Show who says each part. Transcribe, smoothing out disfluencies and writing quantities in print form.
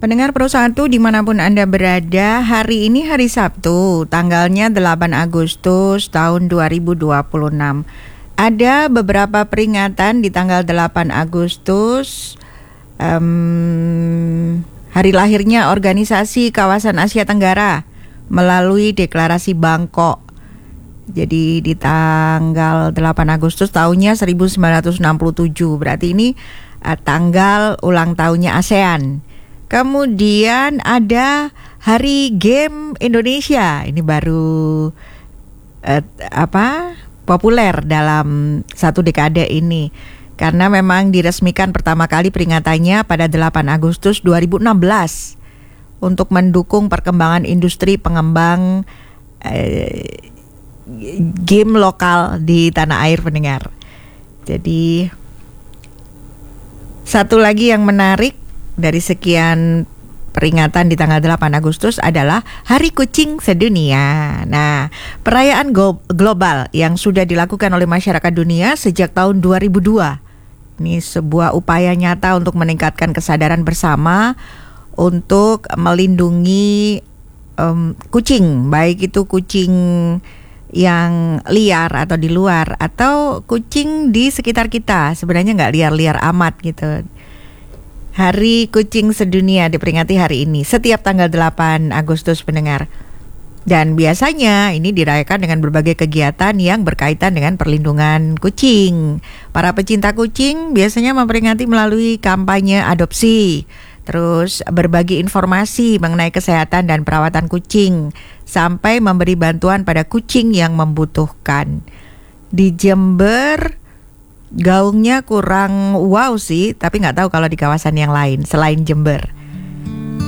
Speaker 1: Pendengar Pro 1 dimanapun Anda berada, hari ini hari Sabtu, tanggalnya 8 Agustus tahun 2026. Ada beberapa peringatan di tanggal 8 Agustus, hari lahirnya Organisasi Kawasan Asia Tenggara melalui Deklarasi Bangkok. Jadi di tanggal 8 Agustus tahunnya 1967, berarti ini tanggal ulang tahunnya ASEAN. Kemudian ada Hari Game Indonesia. Ini baru populer dalam satu dekade ini. Karena memang diresmikan pertama kali peringatannya pada 8 Agustus 2016 untuk mendukung perkembangan industri pengembang game lokal di tanah air, pendengar. Jadi satu lagi yang menarik dari sekian peringatan di tanggal 8 Agustus adalah Hari Kucing Sedunia. Nah, perayaan global yang sudah dilakukan oleh masyarakat dunia sejak tahun 2002. Ini sebuah upaya nyata untuk meningkatkan kesadaran bersama untuk melindungi kucing, baik itu kucing yang liar atau di luar atau kucing di sekitar kita. Sebenarnya nggak liar-liar amat gitu. Hari Kucing Sedunia diperingati hari ini setiap tanggal 8 Agustus, pendengar. Dan biasanya ini dirayakan dengan berbagai kegiatan yang berkaitan dengan perlindungan kucing. Para pecinta kucing biasanya memperingati melalui kampanye adopsi, terus berbagi informasi mengenai kesehatan dan perawatan kucing, sampai memberi bantuan pada kucing yang membutuhkan. Di Jember gaungnya kurang wow sih, tapi nggak tahu kalau di kawasan yang lain selain Jember.